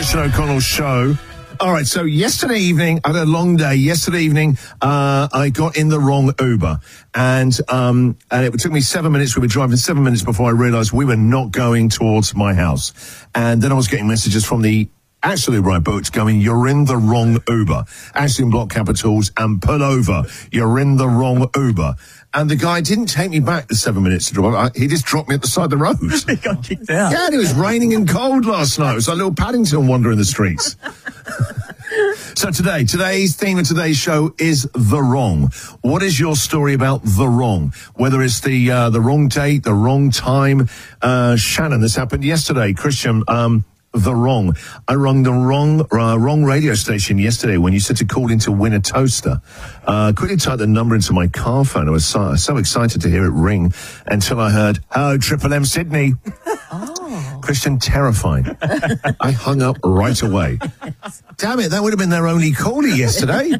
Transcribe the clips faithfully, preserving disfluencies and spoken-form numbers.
Christian O'Connell Show. All right, so yesterday evening, I had a long day. Yesterday evening, uh, I got in the wrong Uber. And um, and it took me seven minutes. We were driving seven minutes before I realised we were not going towards my house. And then I was getting messages from the Absolute Right boats going, you're in the wrong Uber. Actually in block capitals and pull over. You're in the wrong Uber. And the guy didn't take me back the seven minutes to drive. I, he just dropped me at the side of the road. He got kicked out. Yeah, and it was raining and cold last night. It was like little Paddington wandering the streets. So today, today's theme of today's show is the wrong. What is your story about the wrong? Whether it's the uh, the wrong date, the wrong time. Uh, Shannon, this happened yesterday. Christian, um, the wrong. I rung the wrong uh, wrong radio station yesterday when you said to call in to win a toaster. Uh, quickly typed the number into my car phone. I was so, so excited to hear it ring until I heard, "Hello, Triple M Sydney." Oh. Christian, terrified. I hung up right away. Damn it, that would have been their only caller yesterday.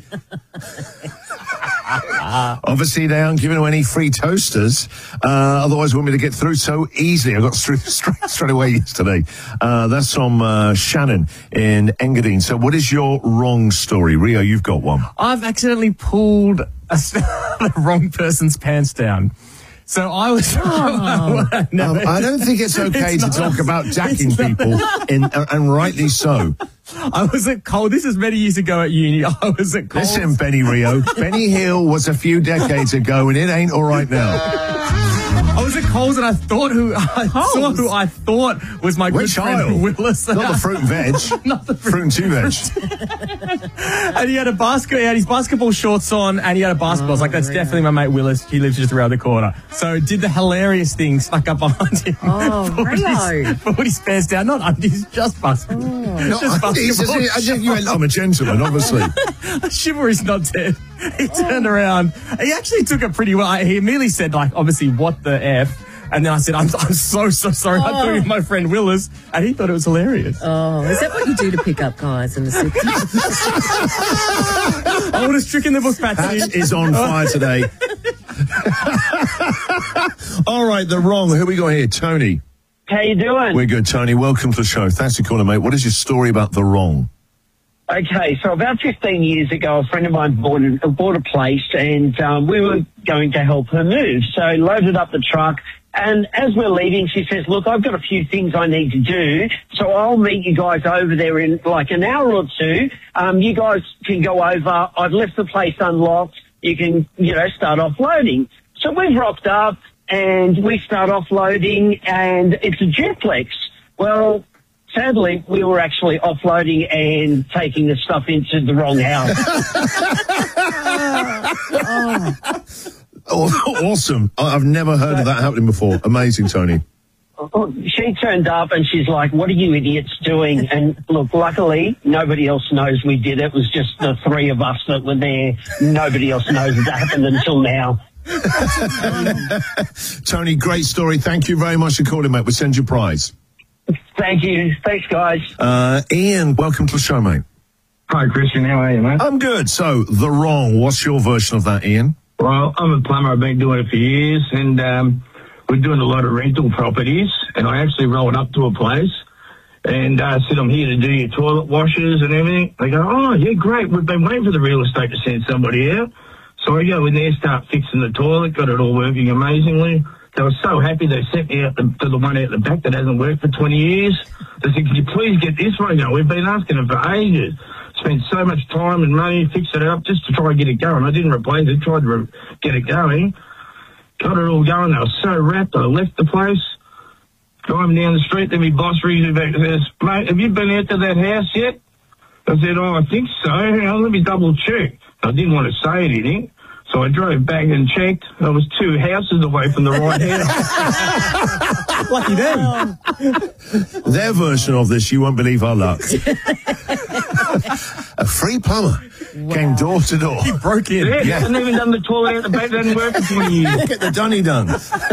Obviously, they aren't giving away any free toasters. Uh, otherwise, want me to get through so easily. I got straight, straight, straight away yesterday. Uh, that's from uh, Shannon in Engadine. So what is your wrong story? Rio, you've got one. I've accidentally pulled a, the wrong person's pants down. So I was... Oh. no, um, I don't think it's okay it's to not, talk about jacking people, in, uh, and rightly so. I was at Coles. This is many years ago at uni. I was at Coles. Listen, Benny Rio. Benny Hill was a few decades ago, and it ain't all right now. I was at Coles and I thought who I Coles? saw who I thought was my Which good aisle? friend Willis. Not the fruit and veg. Not the fruit, fruit and two veg. And he had a basket. He had his basketball shorts on, and he had a basketball. Oh, I was like, that's really? definitely my mate Willis. He lives just around the corner. So did the hilarious thing, snuck up behind him. Oh, pulled his, pulled his pants down. Not undies, just basketball. Oh. Just no, basketball. I, I, you went, I'm a gentleman, obviously. Chivalry's not dead. He turned around. He actually took it pretty well. He immediately said, like, obviously, what the F? And then I said, I'm, I'm so, so sorry. Oh. I'm doing my friend Willis. And he thought it was hilarious. Oh, is that what you do to pick up guys in the city? Oldest trick in the book, Patsy. Pat is on fire today. All right, the wrong. Who we got here? Tony. How you doing? We're good, Tony. Welcome to the show. Thanks for calling, mate. What is your story about the wrong? Okay, so about fifteen years ago, a friend of mine bought a, bought a place, and um, we were going to help her move. So loaded up the truck, and as we're leaving, she says, look, I've got a few things I need to do, so I'll meet you guys over there in like an hour or two. Um, you guys can go over. I've left the place unlocked. You can, you know, start offloading. So we've rocked up, and we start offloading, and it's a duplex. Well, sadly, we were actually offloading and taking the stuff into the wrong house. oh, awesome. I've never heard of that happening before. Amazing, Tony. She turned up and she's like, what are you idiots doing? And look, luckily, nobody else knows we did it. It was just the three of us that were there. Nobody else knows it happened until now. Tony, great story. Thank you very much for calling, mate. We'll send you a prize. Thank you. Thanks, guys. Uh, Ian, welcome to the show, mate. Hi, Christian. How are you, mate? I'm good. So, the wrong. What's your version of that, Ian? Well, I'm a plumber. I've been doing it for years, and um, we're doing a lot of rental properties, and I actually rolled up to a place and uh, said, I'm here to do your toilet washes and everything. They go, oh, yeah, great. We've been waiting for the real estate to send somebody out. So I go in there, start fixing the toilet, got it all working amazingly. They were so happy they sent me out the, to the one out the back that hasn't worked for twenty years. They said, can you please get this one going? We've been asking them for ages. Spent so much time and money, fix it up just to try and get it going. I didn't replace it, tried to re- get it going. Got it all going. They were so wrapped. I left the place. Driving down the street, then my boss rings me back and says, mate, have you been out to that house yet? I said, oh, I think so. Hang on, let me double check. I didn't want to say anything. So I drove back and checked. I was two houses away from the right house. Lucky them. Their version of this, you won't believe our luck. A free plumber wow. came door to door. He broke in. Yeah, yeah. I haven't even done the toilet out the back. It hasn't worked for twenty years. Get the dunny done.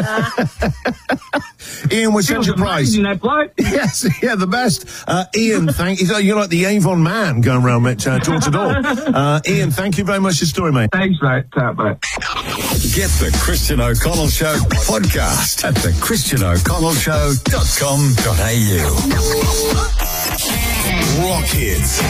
Ian, we'll send you a prize. That bloke. Yes, yeah, the best. Uh, Ian, thank you. You're like the Avon man going around uh, door to door. Uh, Ian, thank you very much for your story, mate. Thanks, mate. Uh, mate. Get the Christian O'Connell Show podcast at the christian o'connell show dot com dot a u. kids.